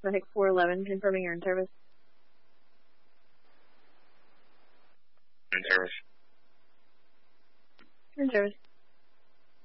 Medic 411, confirming you're in service. In service. You're in service.